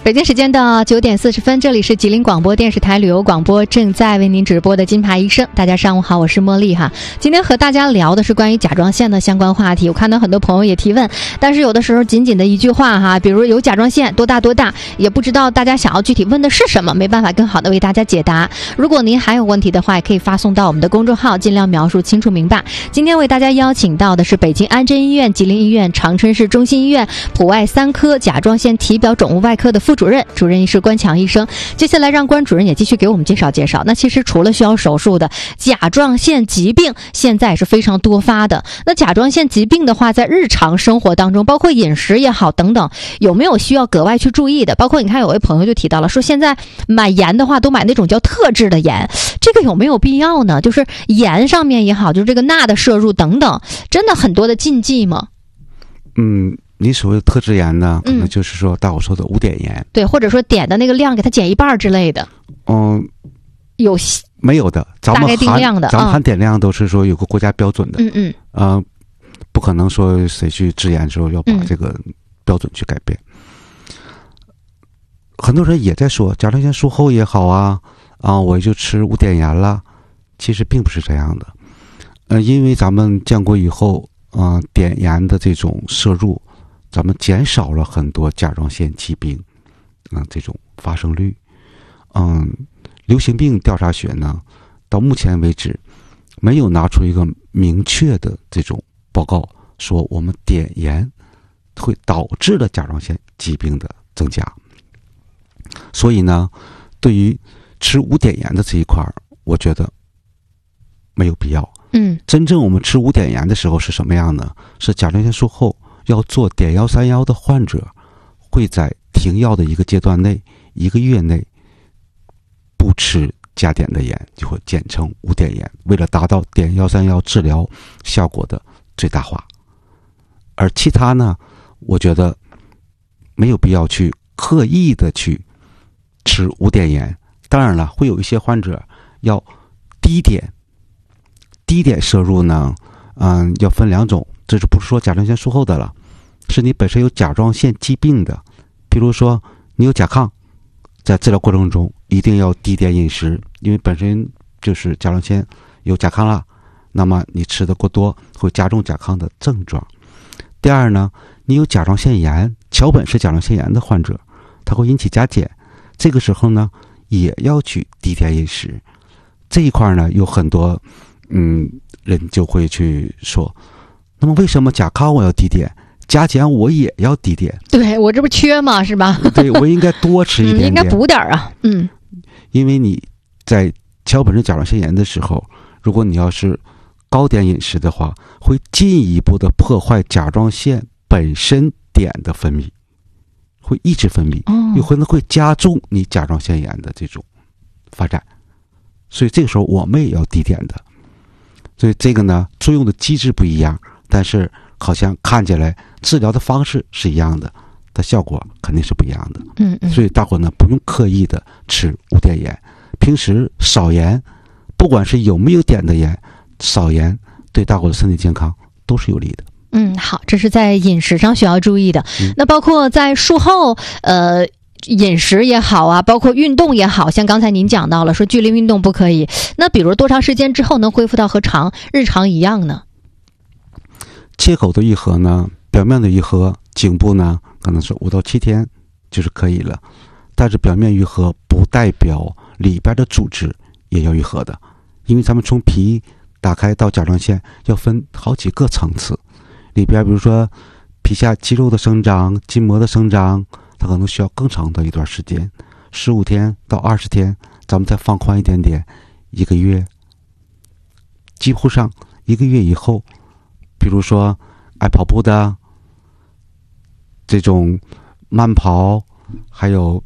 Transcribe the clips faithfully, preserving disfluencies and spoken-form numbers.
北京时间的九点四十分，这里是吉林广播电视台旅游广播，正在为您直播的金牌医生。大家上午好，我是茉莉哈。今天和大家聊的是关于甲状腺的相关话题。我看到很多朋友也提问，但是有的时候仅仅的一句话哈，比如有甲状腺多大多大，也不知道大家想要具体问的是什么，没办法更好的为大家解答。如果您还有问题的话，也可以发送到我们的公众号，尽量描述清楚明白。今天为大家邀请到的是北京安贞医院、吉林医院、长春市中心医院普外三科甲状腺体表肿物外科的副主任主任医师关强医生。接下来让关主任也继续给我们介绍介绍。那其实除了需要手术的甲状腺疾病，现在是非常多发的。那甲状腺疾病的话，在日常生活当中，包括饮食也好等等，有没有需要格外去注意的？包括你看有位朋友就提到了，说现在买盐的话都买那种叫特制的盐，这个有没有必要呢？就是盐上面也好，就是这个钠的摄入等等，真的很多的禁忌吗？ 嗯，你所谓的特制盐呢，可能就是说大伙说的无碘盐、嗯， 对，或者说碘的那个量给它减一半之类的。 嗯， 有没有的？咱们大概定量的， 咱们含碘量都是说有个国家标准的。 嗯嗯。 呃，不可能说谁去制盐的时候要把这个标准去改变。嗯、很多人也在说甲状腺术后也好啊啊，我就吃无碘盐了，其实并不是这样的。呃，因为咱们建国以后。啊、呃，碘盐的这种摄入，咱们减少了很多甲状腺疾病，啊、呃，这种发生率。嗯，流行病调查学呢，到目前为止，没有拿出一个明确的这种报告，说我们碘盐会导致了甲状腺疾病的增加。所以呢，对于吃无碘盐的这一块，我觉得没有必要。 嗯， 真正我们吃无碘盐的时候是什么样呢？是甲状腺术后要做碘幺三幺的患者，会在停药的一个阶段内，一个月内不吃加碘的盐，就会简称无碘盐，为了达到碘幺三幺治疗效果的最大化。而其他呢，我觉得没有必要去刻意的去吃无碘盐。当然了，会有一些患者要低碘。低碘摄入呢，嗯，要分两种，这就不是说甲状腺术后的了，是你本身有甲状腺疾病的，比如说你有甲亢，在治疗过程中一定要低碘饮食，因为本身就是甲状腺有甲亢了，那么你吃的过多会加重甲亢的症状。第二呢，你有甲状腺炎，桥本氏甲状腺炎的患者，它会引起甲减，这个时候呢也要去低碘饮食。这一块呢有很多嗯，人就会去说，那么为什么甲亢我要低碘，甲减我也要低碘？ 对，我这不缺吗？是吧？ 对，我应该多吃一点点， 嗯、应该补点啊。嗯， 因为你在桥本氏甲状腺炎的时候，如果你要是高碘饮食的话，会进一步的破坏甲状腺本身碘的分泌，会抑制分泌， 哦、 有可能会加重你甲状腺炎的这种发展。所以这个时候我们也要低碘的。所以这个呢，作用的机制不一样，但是好像看起来治疗的方式是一样的，它效果肯定是不一样的。 嗯嗯。 所以大伙呢不用刻意的吃无碘盐，平时少盐，不管是有没有碘的盐，少盐对大伙的身体健康都是有利的。 嗯，好，这是在饮食上需要注意的。 嗯、 那包括在术后，呃。饮食也好啊，包括运动也好，像刚才您讲到了说剧烈运动不可以，那比如多长时间之后能恢复到和常日常一样呢？ 切口的愈合呢，表面的愈合，颈部呢可能是五到七天就是可以了，但是表面愈合不代表里边的组织也要愈合的，因为咱们从皮打开到甲状腺要分好几个层次，里边比如说皮下肌肉的生长、筋膜的生长，它可能需要更长的一段时间，十五天到二十天，咱们再放宽一点点，一个月，几乎上一个月以后，比如说爱跑步的，这种慢跑，还有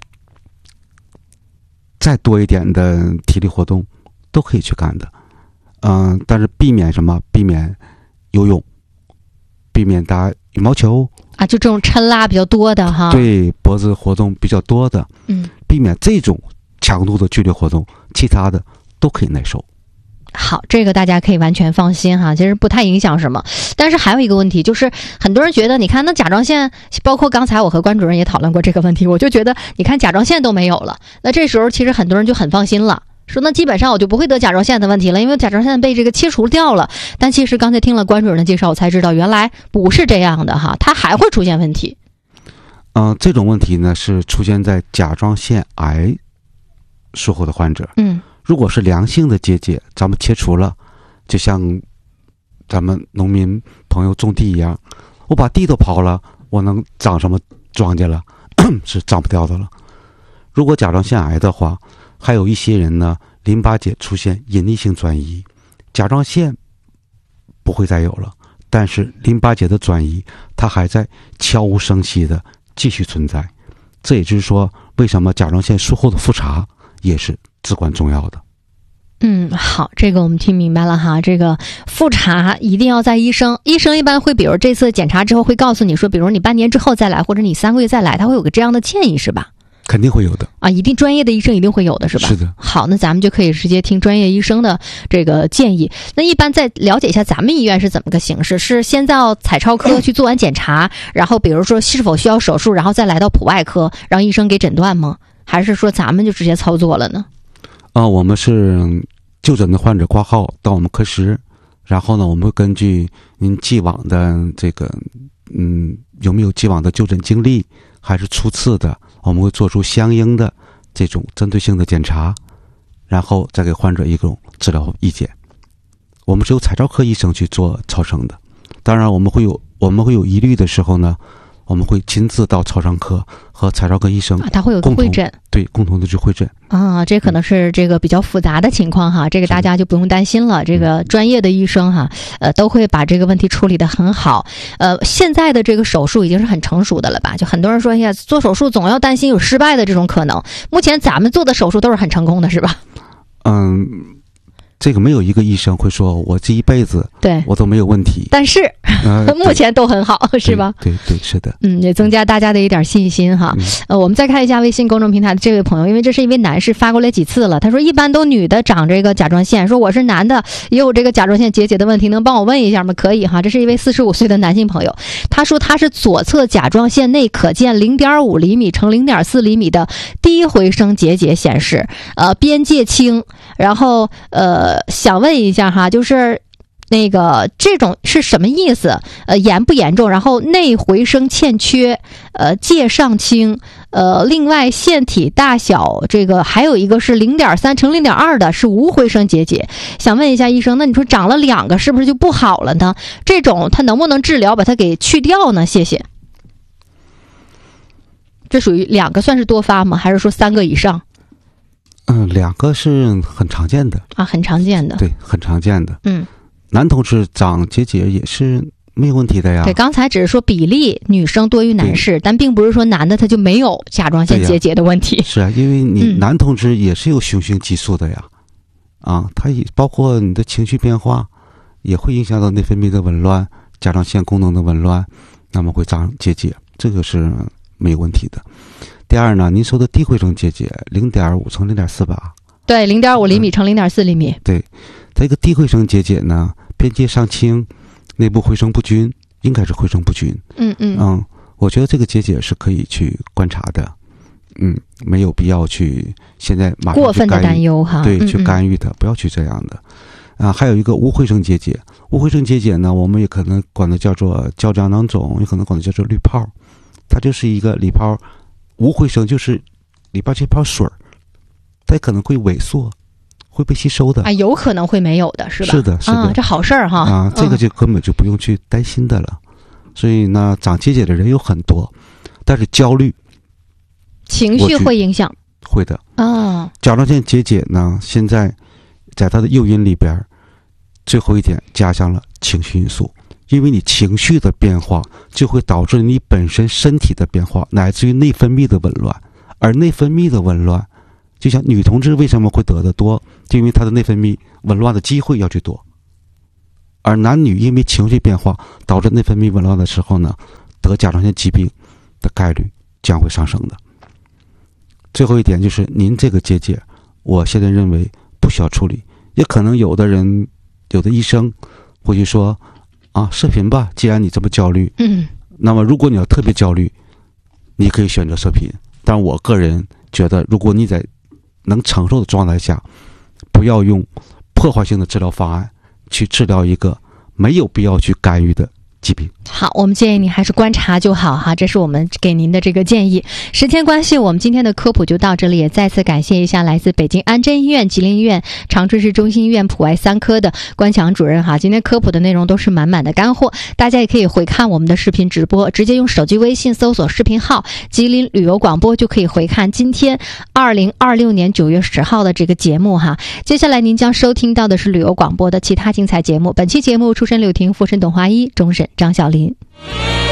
再多一点的体力活动，都可以去干的。嗯、呃，但是避免什么？避免游泳，避免打羽毛球。 啊，就这种抻拉比较多的哈， 对，脖子活动比较多的， 嗯， 避免这种强度的剧烈活动，其他的都可以耐受。 好，这个大家可以完全放心哈，其实不太影响什么。但是还有一个问题，就是很多人觉得，你看那甲状腺，包括刚才我和关主任也讨论过这个问题，我就觉得，你看甲状腺都没有了，那这时候其实很多人就很放心了。说那基本上我就不会得甲状腺的问题了，因为甲状腺被这个切除掉了。但其实刚才听了关主任的介绍，我才知道原来不是这样的哈，它还会出现问题。 嗯、呃，这种问题呢是出现在甲状腺癌术后的患者。 嗯， 如果是良性的结节，咱们切除了，就像咱们农民朋友种地一样，我把地都刨了，我能长什么庄稼了？是长不掉的了。如果甲状腺癌的话，还有一些人呢，淋巴结出现隐匿性转移，甲状腺不会再有了，但是淋巴结的转移，它还在悄无声息的继续存在。这也就是说，为什么甲状腺术后的复查也是至关重要的。 嗯，好，这个我们听明白了哈。这个复查一定要在医生，医生一般会，比如这次检查之后会告诉你说，比如你半年之后再来，或者你三个月再来，他会有个这样的建议，是吧？ 肯定会有的啊，一定专业的医生一定会有的，是吧？ 是的。 好，那咱们就可以直接听专业医生的这个建议。那一般再了解一下咱们医院是怎么个形式？是先到彩超科去做完检查，然后比如说是否需要手术，然后再来到普外科让医生给诊断吗？还是说咱们就直接操作了呢？ 啊、呃，我们是就诊的患者挂号到我们科室，然后呢，我们会根据您既往的这个嗯有没有既往的就诊经历，还是初次的，我们会做出相应的这种针对性的检查，然后再给患者一种治疗意见。我们是由彩超科医生去做超声的，当然我们会有我们会有疑虑的时候呢，我们会亲自到超声科和彩超科医生、 啊、他会有个会诊， 对，共同的去会诊啊，这可能是这个比较复杂的情况哈，这个大家就不用担心了。这个专业的医生哈，呃，都会把这个问题处理得很好。呃，现在的这个手术已经是很成熟的了吧？就很多人说，哎呀，做手术总要担心有失败的这种可能。目前咱们做的手术都是很成功的，是吧？ 嗯。这个没有一个医生会说我这一辈子对我都没有问题， 但是、呃、目前都很好，是吧？ 对 对, 对是的。 嗯，也增加大家的一点信心哈。 嗯、 呃，我们再看一下微信公众平台的这位朋友，因为这是一位男士发过来几次了，他说一般都女的长这个甲状腺，说我是男的也有这个甲状腺结节的问题，能帮我问一下吗？可以哈，这是一位四十五岁的男性朋友，他说他是左侧甲状腺内可见 零点五厘米乘 零点四厘米的低回声结节显示，呃，边界轻，然后呃，想问一下哈，就是那个这种是什么意思？呃，严不严重？然后内回声欠缺，呃，界上轻，呃，另外腺体大小这个还有一个是 零点三乘 零点二 的是无回声结节。想问一下医生，那你说长了两个是不是就不好了呢？这种它能不能治疗把它给去掉呢？谢谢。这属于两个算是多发吗？还是说三个以上？ 嗯，两个是很常见的啊，很常见的， 对，很常见的。 嗯， 男同志长结节也是没有问题的呀。 对，刚才只是说比例女生多于男士，但并不是说男的他就没有甲状腺结节的问题。 是啊，因为你男同志也是有雄性激素的呀，嗯、啊，它也包括你的情绪变化，也会影响到内分泌的紊乱、甲状腺功能的紊乱，那么会长结节，这个是没有问题的。第二呢，您说的低回声结节 零点五乘 零点四八， 对 零点五厘米乘 零点四厘米、嗯、 对，它一个低回声结节呢，边界上轻，内部回声不均，应该是回声不均。 嗯嗯嗯，我觉得这个结节是可以去观察的，嗯，没有必要去现在马上过分的担忧哈， 对， 嗯嗯去干预它，不要去这样的。啊，还有一个无回声结节，无回声结节呢，我们也可能管它叫做胶浆囊肿，也可能管它叫做滤泡，它就是一个里泡。无回声就是里边这泡水儿，它可能会萎缩，会被吸收的啊，有可能会没有的是吧？ 是的，是的， 啊、这好事儿哈啊，这个就根本就不用去担心的了。嗯、所以呢，长结节的人有很多，但是焦虑、 情绪会影响， 会的啊。 甲状腺结节呢，现在在它的诱因里边，最后一点加上了情绪因素。因为你情绪的变化就会导致你本身身体的变化，乃至于内分泌的紊乱。而内分泌的紊乱，就像女同志为什么会得的多，就因为她的内分泌紊乱的机会要去多。而男女因为情绪变化导致内分泌紊乱的时候呢，得甲状腺疾病的概率将会上升的。最后一点就是您这个结节，我现在认为不需要处理， 也可能有的人，有的医生会去说啊，射频吧，既然你这么焦虑， 嗯， 那么如果你要特别焦虑，你可以选择射频。但我个人觉得，如果你在能承受的状态下，不要用破坏性的治疗方案去治疗一个没有必要去干预的疾病。 好，我们建议你还是观察就好哈，这是我们给您的这个建议。时间关系，我们今天的科普就到这里，也再次感谢一下来自北京安贞医院、吉林医院、长春市中心医院普外三科的关强主任哈。今天科普的内容都是满满的干货，大家也可以回看我们的视频直播，直接用手机微信搜索视频号吉林旅游广播就可以回看今天二零二六年九月十号的这个节目哈。接下来您将收听到的是旅游广播的其他精彩节目。本期节目出身柳婷，副审董华一，终审张小林。